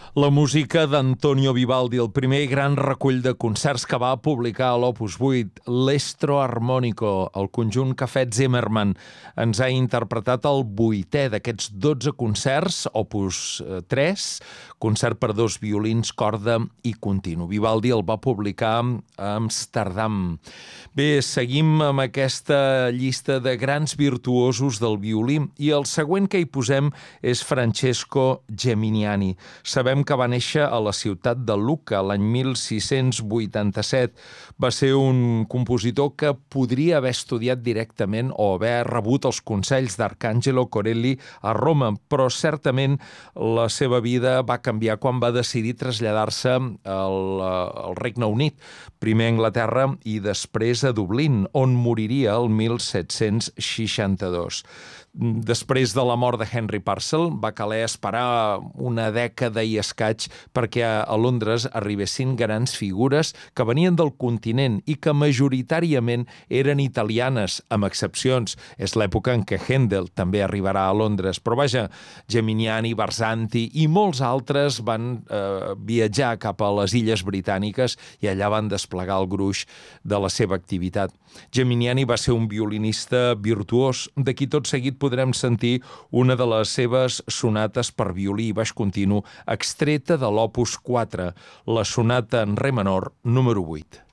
La música d'Antonio Vivaldi, el primer gran recull de concerts que va publicar a l'Opus 8, l'Estro Armonico, el conjunt que Fred Zimmermann ens ha interpretat el 8è d'aquests 12 concerts, Opus 3, concert per 2 violins, corda i continu. Vivaldi el va publicar a Amsterdam. Bé, seguim amb aquesta llista de grans virtuosos del violí i el següent que hi posem és Francesco Geminiani. Sabem que va néixer a la ciutat de Lucca l'any 1687. Va ser un compositor que podria haver estudiat directament o haver rebut els consells d'Arcangelo Corelli a Roma, però certament la seva vida va canviar quan va decidir traslladar-se al Regne Unit, primer a Anglaterra i després a Dublín, on moriria el 1762. Després de la mort de Henry Purcell, va caler esperar una dècada i escaig perquè a Londres arribessin grans figures que venien del continent i que majoritàriament eren italianes, amb excepcions. És l'època en què Händel també arribarà a Londres. Però vaja, Geminiani, Barzanti i molts altres van viatjar cap a les Illes Britàniques i allà van desplegar el gruix de la seva activitat. Geminiani va ser un violinista virtuós, de qui tot seguit podrem sentir una de les seves sonates per violí i baix continu extreta de l'Opus 4, la sonata en re menor número 8.